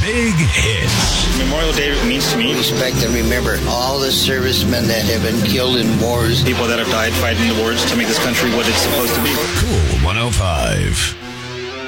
Big Hits. Memorial Day means to me respect and remember all the servicemen that have been killed in wars. People that have died fighting the wars to make this country what it's supposed to be. Cool 105.